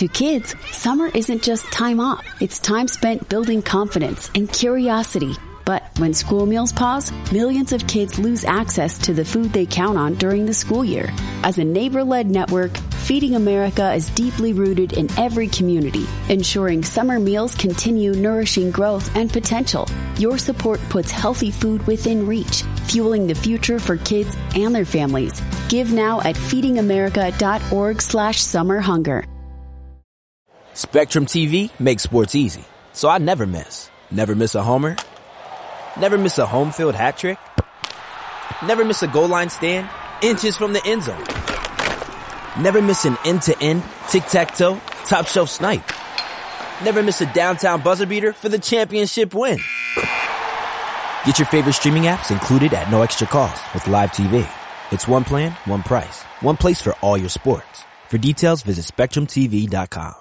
To kids, summer isn't just time off. It's time spent building confidence and curiosity. But when school meals pause, millions of kids lose access to the food they count on during the school year. As a neighbor-led network, Feeding America is deeply rooted in every community, ensuring summer meals continue nourishing growth and potential. Your support puts healthy food within reach, fueling the future for kids and their families. Give now at feedingamerica.org/summerhunger. Spectrum TV makes sports easy, so I never miss. Never miss a homer. Never miss a home field hat trick. Never miss a goal line stand inches from the end zone. Never miss an end-to-end, tic-tac-toe, top-shelf snipe. Never miss a downtown buzzer beater for the championship win. Get your favorite streaming apps included at no extra cost with Live TV. It's one plan, one price, one place for all your sports. For details, visit SpectrumTV.com.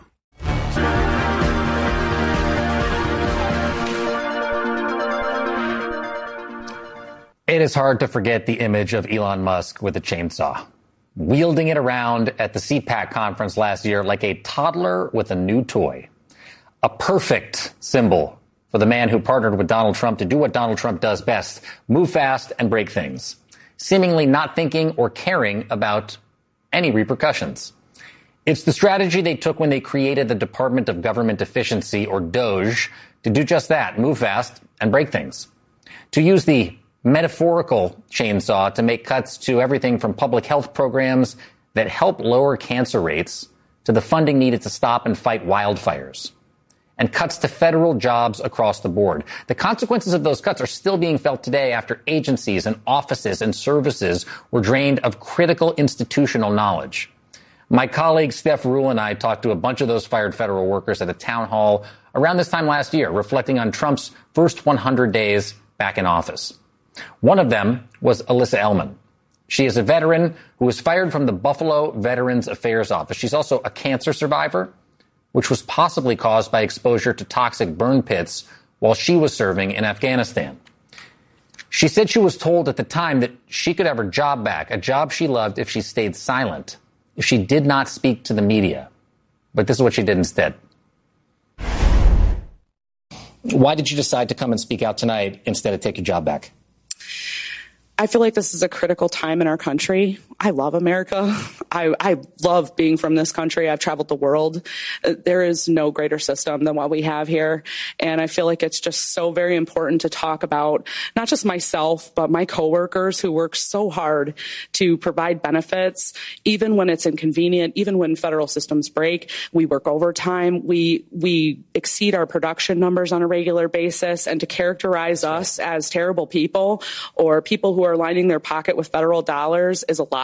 It is hard to forget the image of Elon Musk with a chainsaw, wielding it around at the CPAC conference last year like a toddler with a new toy. A perfect symbol for the man who partnered with Donald Trump to do what Donald Trump does best, move fast and break things, seemingly not thinking or caring about any repercussions. It's the strategy they took when they created the Department of Government Efficiency, or DOGE, to do just that, move fast and break things. To use the metaphorical chainsaw to make cuts to everything from public health programs that help lower cancer rates to the funding needed to stop and fight wildfires, and cuts to federal jobs across the board. The consequences of those cuts are still being felt today after agencies and offices and services were drained of critical institutional knowledge. My colleague Steph Rule and I talked to a bunch of those fired federal workers at a town hall around this time last year, reflecting on Trump's first 100 days back in office. One of them was Alyssa Ellman. She is a veteran who was fired from the Buffalo Veterans Affairs Office. She's also a cancer survivor, which was possibly caused by exposure to toxic burn pits while she was serving in Afghanistan. She said she was told at the time that she could have her job back, a job she loved, if she stayed silent, if she did not speak to the media. But this is what she did instead. Why did you decide to come and speak out tonight instead of take your job back? I feel like this is a critical time in our country. I love America. I love being from this country. I've traveled the world. There is no greater system than what we have here. And I feel like it's just so very important to talk about not just myself, but my coworkers who work so hard to provide benefits, even when it's inconvenient, even when federal systems break. We work overtime. We exceed our production numbers on a regular basis. And to characterize us as terrible people or people who are lining their pocket with federal dollars is a lie.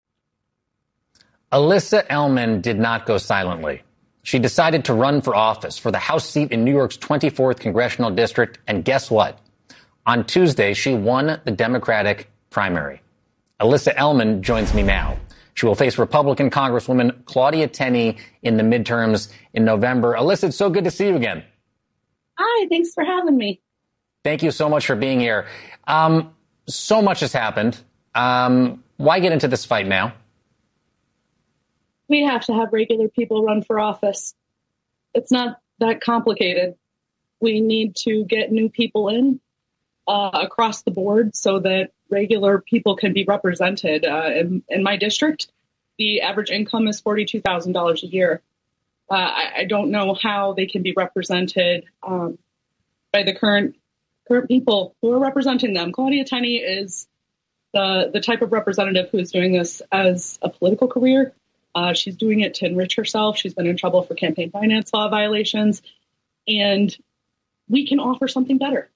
Alyssa Ellman did not go silently. She decided to run for office for the House seat in New York's 24th congressional district. And guess what? On Tuesday, she won the Democratic primary. Alyssa Ellman joins me now. She will face Republican Congresswoman Claudia Tenney in the midterms in November. Alyssa, it's so good to see you again. Hi, thanks for having me. Thank you so much for being here. So much has happened. Why get into this fight now? We have to have regular people run for office. It's not that complicated. We need to get new people in across the board so that regular people can be represented. In my district, the average income is $42,000 a year. I don't know how they can be represented by the current people who are representing them. Claudia Tenney is the type of representative who is doing this as a political career. She's doing it to enrich herself. She's been in trouble for campaign finance law violations, and we can offer something better.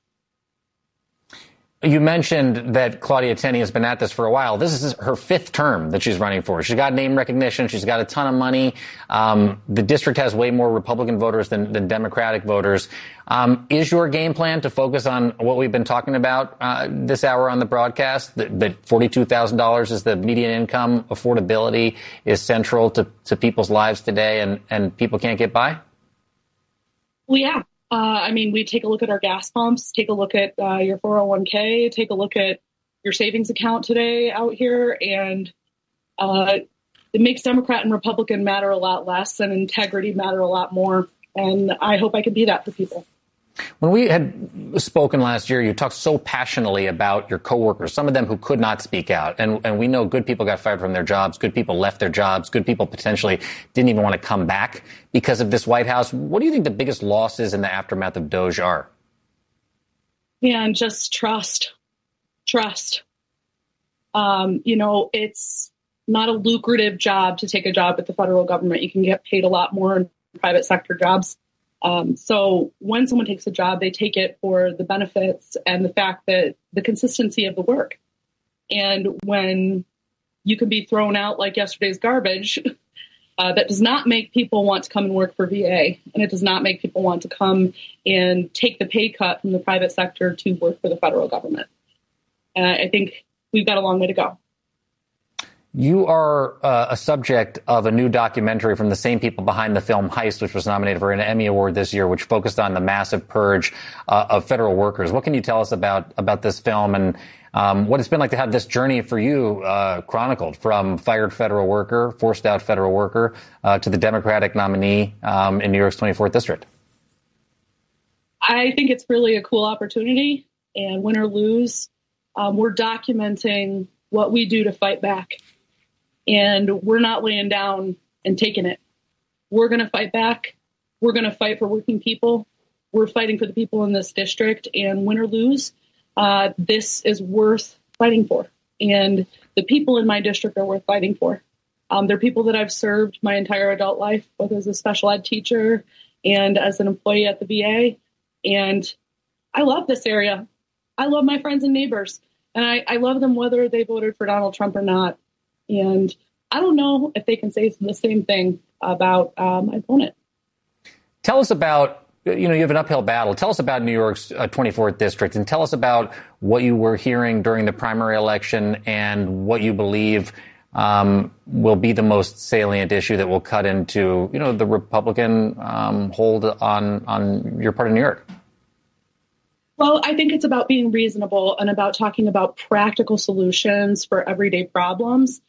You mentioned that Claudia Tenney has been at this for a while. This is her fifth term that she's running for. She's got name recognition. She's got a ton of money. The district has way more Republican voters than Democratic voters. Is your game plan to focus on what we've been talking about this hour on the broadcast, that $42,000 is the median income, affordability is central to people's lives today, and people can't get by? Well, yeah. We take a look at our gas pumps, take a look at your 401k, take a look at your savings account today out here. And the it makes Democrat and Republican matter a lot less and integrity matter a lot more. And I hope I can be that for people. When we had spoken last year, you talked so passionately about your coworkers, some of them who could not speak out. And we know good people got fired from their jobs. Good people left their jobs. Good people potentially didn't even want to come back because of this White House. What do you think the biggest losses in the aftermath of DOJ are? Yeah, and just trust. Trust. It's not a lucrative job to take a job with the federal government. You can get paid a lot more in private sector jobs. So when someone takes a job, they take it for the benefits and the fact that the consistency of the work. And when you can be thrown out like yesterday's garbage, that does not make people want to come and work for VA. And it does not make people want to come and take the pay cut from the private sector to work for the federal government. And I think we've got a long way to go. You are a subject of a new documentary from the same people behind the film Heist, which was nominated for an Emmy Award this year, which focused on the massive purge of federal workers. What can you tell us about this film and what it's been like to have this journey for you chronicled from fired federal worker, forced out federal worker, to the Democratic nominee in New York's 24th District? I think it's really a cool opportunity, and win or lose, we're documenting what we do to fight back. And we're not laying down and taking it. We're going to fight back. We're going to fight for working people. We're fighting for the people in this district. And win or lose, this is worth fighting for. And the people in my district are worth fighting for. They're people that I've served my entire adult life, both as a special ed teacher and as an employee at the VA. And I love this area. I love my friends and neighbors. And I love them whether they voted for Donald Trump or not. And I don't know if they can say the same thing about my opponent. Tell us about, you have an uphill battle. Tell us about New York's 24th District, and tell us about what you were hearing during the primary election and what you believe will be the most salient issue that will cut into, the Republican hold on your part of New York. Well, I think it's about being reasonable and about talking about practical solutions for everyday problems.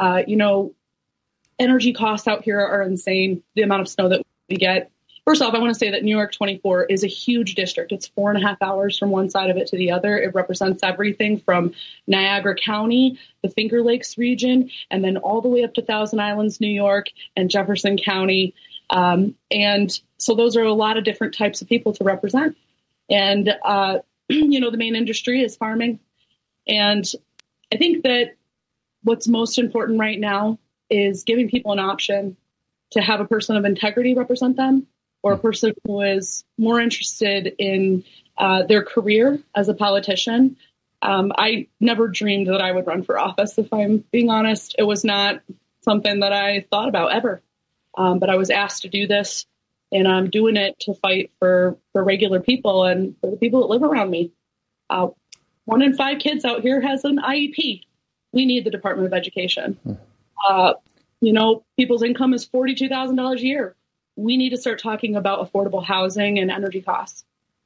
Energy costs out here are insane. The amount of snow that we get. First off, I want to say that New York 24 is a huge district. It's 4.5 hours from one side of it to the other. It represents everything from Niagara County, the Finger Lakes region, and then all the way up to Thousand Islands, New York, and Jefferson County. And so those are a lot of different types of people to represent. And, the main industry is farming. And I think that what's most important right now is giving people an option to have a person of integrity represent them, or a person who is more interested in their career as a politician. I never dreamed that I would run for office, if I'm being honest. It was not something that I thought about ever. But I was asked to do this. And I'm doing it to fight for regular people and for the people that live around me. 1 in 5 kids out here has an IEP. We need the Department of Education. People's income is $42,000 a year. We need to start talking about affordable housing and energy costs.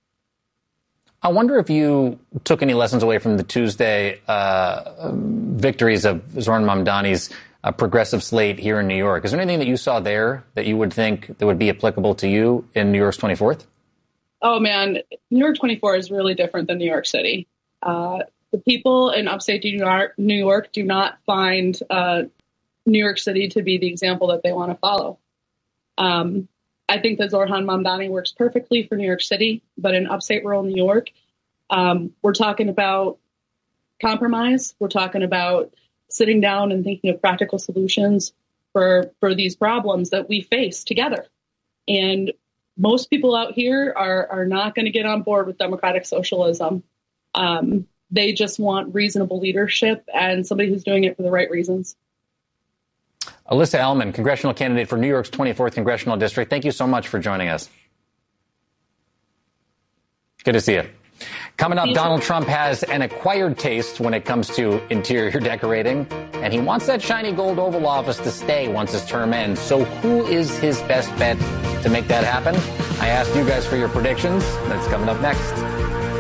I wonder if you took any lessons away from the Tuesday victories of Zohran Mamdani's progressive slate here in New York. Is there anything that you saw there that you would think that would be applicable to you in New York's 24th? Oh, man, New York 24 is really different than New York City. The people in upstate New York do not find New York City to be the example that they want to follow. I think that Zohran Mamdani works perfectly for New York City, but in upstate rural New York, we're talking about compromise. We're talking about sitting down and thinking of practical solutions for these problems that we face together. And most people out here are not going to get on board with democratic socialism. They just want reasonable leadership and somebody who's doing it for the right reasons. Alyssa Ellman, congressional candidate for New York's 24th Congressional District. Thank you so much for joining us. Good to see you. Coming up, Donald Trump has an acquired taste when it comes to interior decorating, and he wants that shiny gold Oval Office to stay once his term ends. So who is his best bet to make that happen? I asked you guys for your predictions. That's coming up next.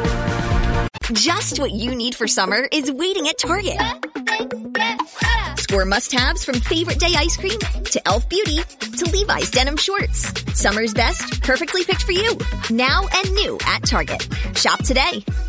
Just what you need for summer is waiting at Target. Outdoor must-haves from favorite day ice cream to Elf Beauty to Levi's denim shorts. Summer's best, perfectly picked for you. Now and new at Target. Shop today.